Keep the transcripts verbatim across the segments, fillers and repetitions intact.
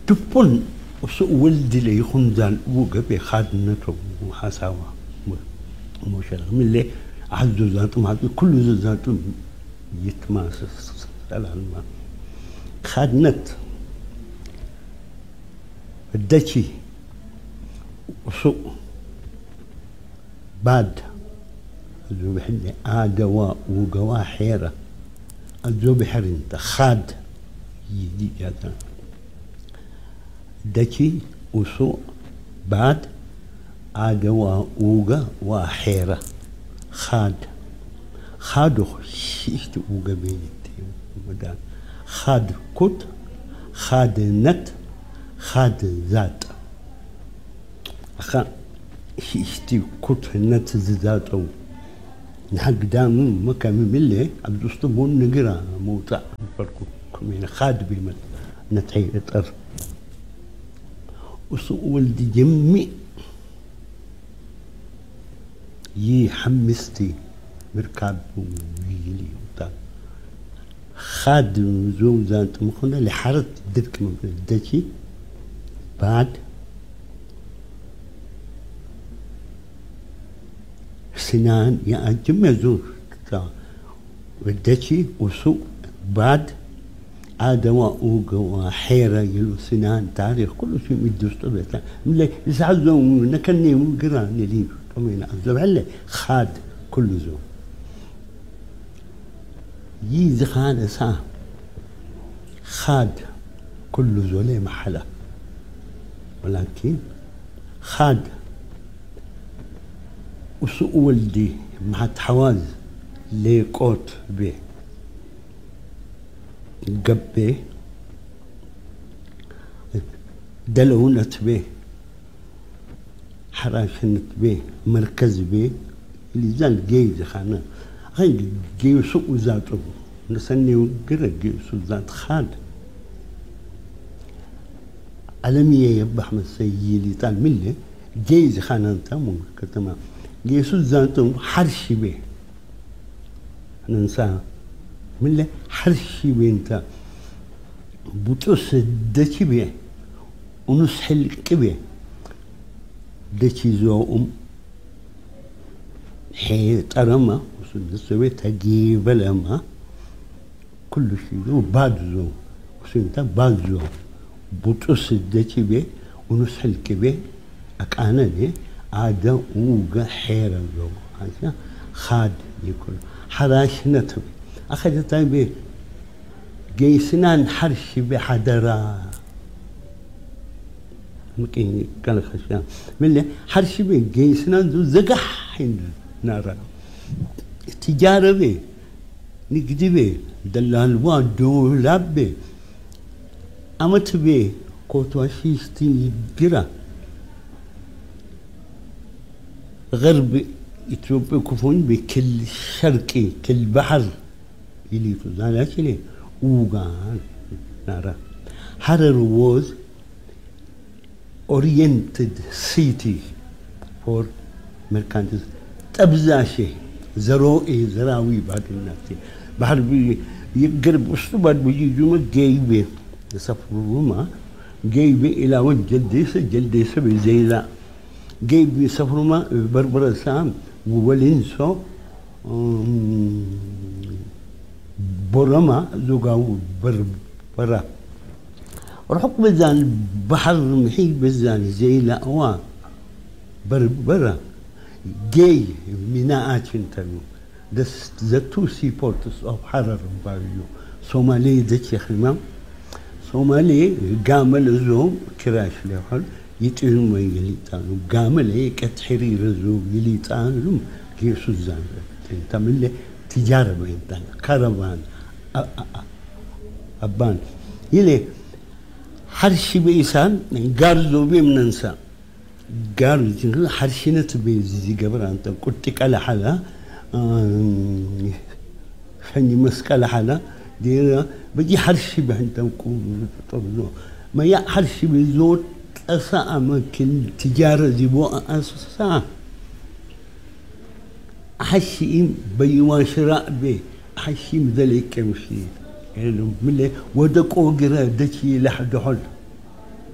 تبون وسو ولدي لي خنزان وقبي خادنته وحساوة مشان من اللي عزو ذاته ما كل ذاته يتماسس سلام خادنت الدشي وسو بعد الذبح اللي آدوا وقوا حيرة الذبح انت خاد يجي جاتا دشي وسو بعد آدوا وقوا وحيرة خاد خادو شيشت وقوا بينتي مدان خاد كت خاد نت خاد ذات أخا شيشتي كت نت ذاتو نحق دام مكان ملي عبد الصبون نقرا موتا بركو كمين خاد بمن نتعي اطر وسو ولدي جمي يي حمستي مركب ويلي وتا خاد زو ذات مخنا لحرت درك من الدشي بعد سنان يعني جمع زور ودشي وسوق بعد آدم وأوجا وحيرة يلو سنان تاريخ كل شيء مدوس طبيعة ملي يسعزوا نكني وقران اللي طمين عزب عليه خاد كل زو يزخان سا خاد كل زو ليه محله ولكن خاد وسوق ولدي مع تحواز ليقوت به قبه دلونة به حراشنة به مركز به اللي زال جيز خانا غير جيو سوق ذاته نسني وقرا جيو سوق ذات خاد عالمية يبح من سيلي تال ملي جيز خانا انتامو كتما جيسو ذاته حرشي به ننساها ملي حرشي به انت بوتوس دتي به ونسحل كبه دتي زو ام حي ترمى وسوي تجيب لما كل شيء بعد زو وسنت بعد زو بوتوس دتي به ونسحل كبه اكانا لي عاده وقا حيرة زو عشان خاد يكون حراش نتب أخذت به جيسنان حرش بحدرا ممكن كان خشان من اللي حرش به جيسنان ذو زقح عند نارا تجارة به نقدي به دلال وادو لاب به أمت به كوتوا شيستي جرا غرب إثيوبيا كفون بكل شرقي كل بحر اللي تزال أشلي أوغان نارا حرر was oriented city for mercantile تبزاشي زروئي زراوي بعد الناس بحر بي يقرب وسط بعد بيجي جمع جايبه يسافروا جايبه إلى وجه جلديس جلديس بزيلا جايب يسافروا ما بربرة سام وولينسو برما زوجاو بربرة رحق بزان بحر محيط بزان زي لأوا بربرة جاي ميناءات انترنو this the two seaports of حرر باريو صومالي ذكي خدمة صومالي قامل زوم كراش لحال يتهم ويليتانو قامل هيك تحرير زوم يليتانو كيسو الزان انت من اللي تجارة بينتان كرفان أبان يلي حرشي بيسان قارزو بي مننسا قارزو حرشينة بيزي قبر انت كنتك على حلا فني مسك على حلا دينا بجي حرشي بهنتا طبزو ما يا حرشي بزوت أسا أماكن تجارة زبو أسا أحشي بيوان شراء بي أحشي مذلك كمشي يعني ملي ودكو قرا دكي لحد حل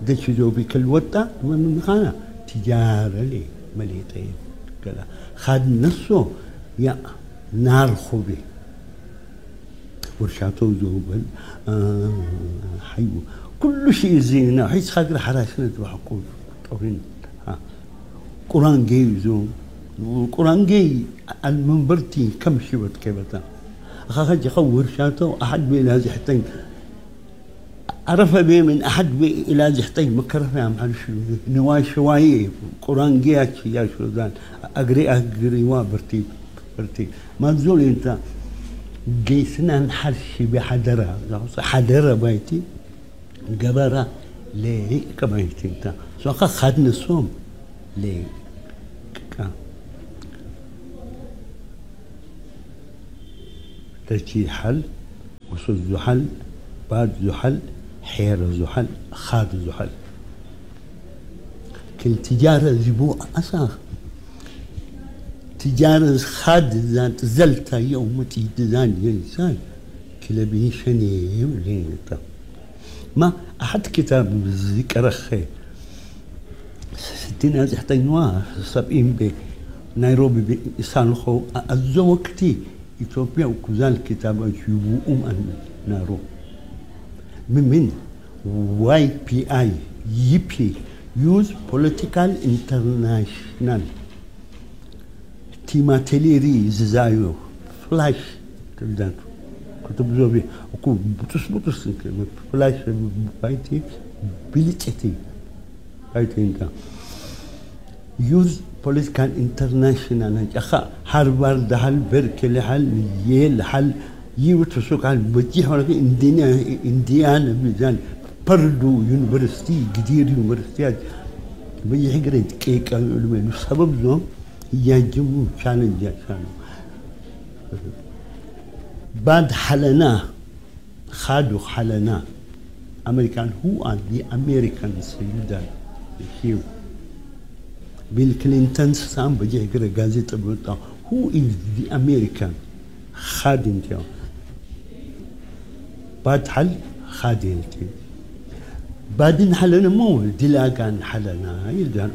دش ذوبي كل وطة من خانة تجارة لي مليتين كلا خاد نصه يا نار خوبي ورشاته ذوبل آه حيو كل شيء زينة حيث خاطر حراسنا تبحقون طورين ها قرآن جاي زوم القرآن جاي المنبرتي كم شبت كبتا أخاك يخور شاته أحد بإلى زحتين عرف بي من أحد بي إلى زحتين مكرف يا معلش نواي شوائي قرآن جاي يا شو ذان أقري أقري وابرتي برتي ما تزول أنت جيسنا نحرش بحدرة حدرة بايتي جبرة ليه كبايتي أنت سو أخا خدنا الصوم ليه كا تركي حل وصل زحل بعد زحل حير زحل خاد زحل كل تجارة زبوع أساخ تجارة خاد ذات زلتا يوم تيدزان ينسان كلا بيشني ولينتا ما أحد كتاب الذكر خي ستين هذه حتى نواه سبعين ب نيروبي بإسان خو الزوكتي إثيوبيا وكذلك كتاب يجيبوا أم أن نارو من من واي بي آي يبي يوز بوليتيكال انترناشنال تيما تليري زايو فلاش تبدأ كتب زوبي وكو بطس بطس فلاش بايتي بليتشتي بايتي انت يوز بوليتيكال انترناشنال أخا هارفارد هال بيركلي هال ييل هال يوتسوك هال بتجي هناك إندينا إنديانا بيزان بردو يونيفرسيتي كتير يونيفرسيتيات بيجي حقريت كيك علومين السبب زوم يجمو تشالنج كانوا بعد حلنا خادوا حلنا أمريكان هو أن دي أمريكان سيدان هيو بيل كلينتون سام بيجي حقري غازيتا بلطا هو إز دي أمريكان خادم تيو بعد حل خادم تيو بعدين حلنا مو دلاغان حلنا يلدان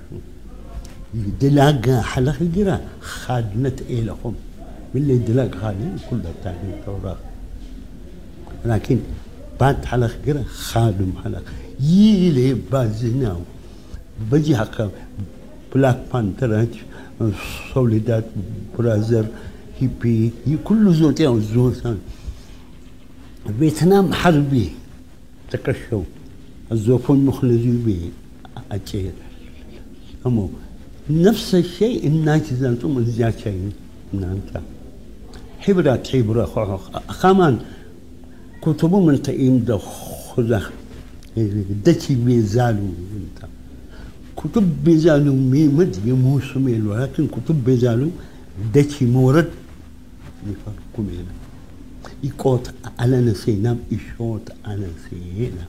دلاغ حلق جرا خادنت إلهم من اللي دلاغ خادن كل التعليم توراة لكن بعد حلق جرا خادم حلق يلي بازناو بجي حقا بلاك بانتر سوليدات برازر هيبي كل زوتي أو زوتان فيتنام حربي تكشوا الزوفون مخلصين به أجير أمو نفس الشيء الناس زانتم زياد شيء نانتا حبرة حبرة خامان كتبوا من تقيم ده خذ دتي بيزالو انت كتب بيزالو ميمد يموسميل ولكن كتب بيزالو دتي مورد يفرقوا بينا يقوت على نسينام يشوت على نسينا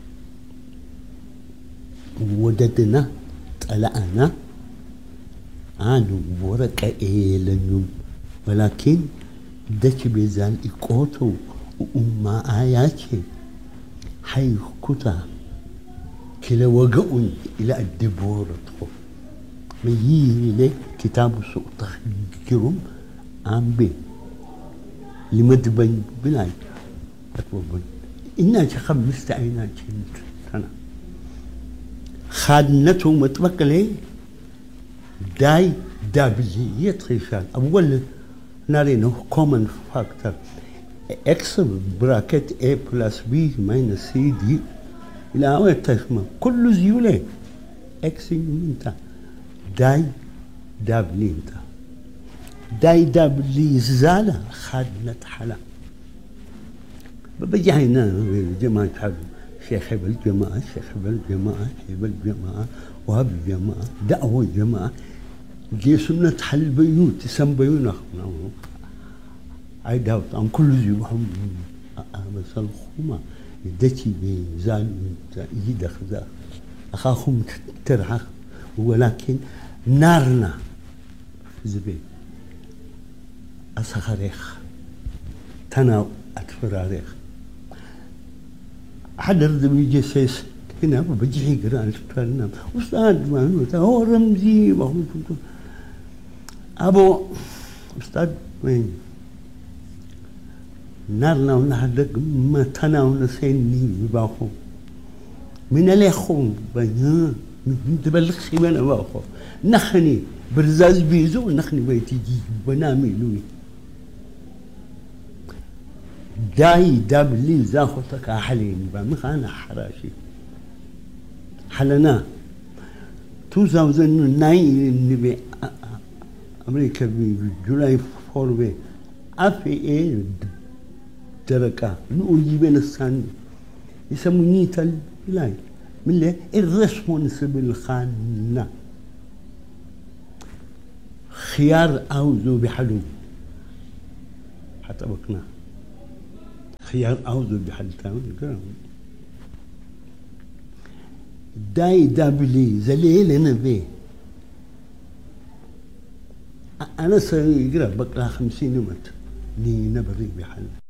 وددنا طلعنا عنو ورقة إيلنيوم ولكن دتي بيزال يقوتو وما آياتي حي كتا كلا وقعون إلى الدبور تخو ميلي كتاب سوطة جرم عم بي لمدبن بلاي أتوبن إنا خمست عينات سنة خادنته متوكلة داي دابلية خيشان أول نارينو common factor x براكت a plus b minus c d إلى أول تسمى كل زيولة x انت داي دابلي انت داي دابلي زالة خادنة حلا ببجي هنا جماعة حلو شيخ الجماعة شيخ الجماعة حب الجماعة وهب الجماعة دعوة الجماعة جي سنة حل بيوت تسم بيوت أخنا أي داوت عن كل زيوهم بس الخومة دتي بزال يد خذا أخاهم ترعى ولكن نارنا زبي أسخريخ تنا أتفراريخ حدر ذبي جسيس هنا بجي قران تكلم أستاذ ما هو رمزي أبو أستاذ وين نارنا ونحدق ما تنا ونسيني باخو من الأخو بيا من تبلغ خيبنا باخو نخني برزاز بيزو نخني بيتي بنامي لوي داي دابلي زاخوتك أحلين بمخانا حراشي حلنا ألفين وتسعة نبي أمريكا بجولاي فور بي أفي إيه دركة نوجي بين السان يسموني تل لاي من اللي الريسبونسبل خانة خيار أوزو بحلو حتى بكنا خيار أوزو بحل تاون داي دابلي زليل أنا بيه أنا سيقرأ بقرأ خمسين مت ني نبري بحل